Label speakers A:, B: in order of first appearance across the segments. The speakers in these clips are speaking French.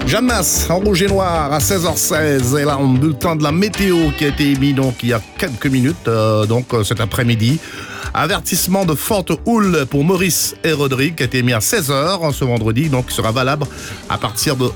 A: Jeanne en rouge et noir à 16h16. Et là, on a le temps de la météo qui a été émis donc il y a quelques minutes, cet après-midi. Avertissement de forte houle pour Maurice et Rodrigue qui a été mis à 16h ce vendredi, donc qui sera valable à partir de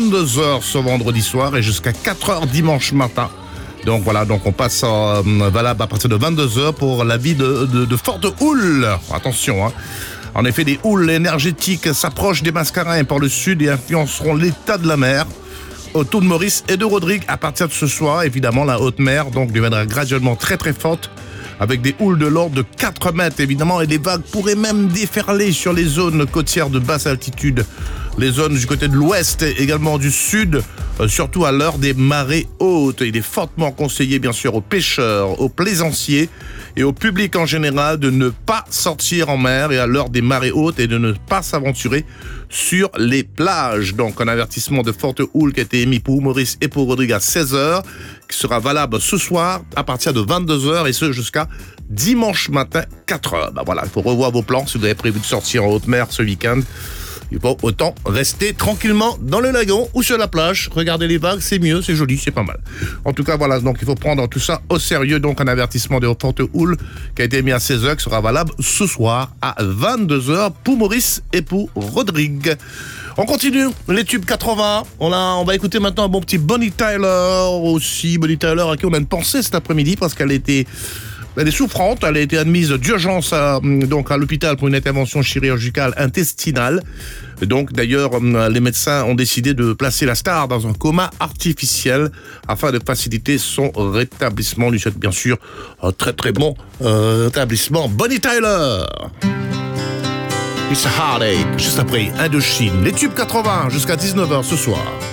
A: 22h ce vendredi soir et jusqu'à 4h dimanche matin. Donc voilà, donc on passe valable à partir de 22h pour l'avis de forte houle. Attention, hein. En effet, des houles énergétiques s'approchent des Mascarins par le sud et influenceront l'état de la mer autour de Maurice et de Rodrigue. À partir de ce soir, évidemment, la haute mer donc deviendra graduellement très très forte avec des houles de l'ordre de 4 mètres, évidemment, et des vagues pourraient même déferler sur les zones côtières de basse altitude, les zones du côté de l'ouest et également du sud, surtout à l'heure des marées hautes. Il est fortement conseillé, bien sûr, aux pêcheurs, aux plaisanciers et au public en général de ne pas sortir en mer et à l'heure des marées hautes et de ne pas s'aventurer sur les plages. Donc, un avertissement de forte houle qui a été émis pour Maurice et pour Rodrigue à 16h, qui sera valable ce soir à partir de 22h et ce jusqu'à dimanche matin 4h. Voilà, il faut revoir vos plans si vous avez prévu de sortir en haute mer ce week-end. Il faut autant rester tranquillement dans le lagon ou sur la plage. Regardez les vagues, c'est mieux, c'est joli, c'est pas mal. En tout cas, voilà, donc il faut prendre tout ça au sérieux. Donc un avertissement de forte houle qui a été mis à 16h, qui sera valable ce soir à 22h pour Maurice et pour Rodrigue. On continue, les tubes 80. On va écouter maintenant un bon petit Bonnie Tyler aussi. Bonnie Tyler à qui on a une pensée cet après-midi parce qu'elle est souffrante, elle a été admise d'urgence à l'hôpital pour une intervention chirurgicale intestinale. Donc d'ailleurs, les médecins ont décidé de placer la star dans un coma artificiel afin de faciliter son rétablissement. On lui souhaite bien sûr un très très bon rétablissement. Bonnie Tyler, It's a Heartache, juste après Indochine. Les tubes 80 jusqu'à 19h ce soir.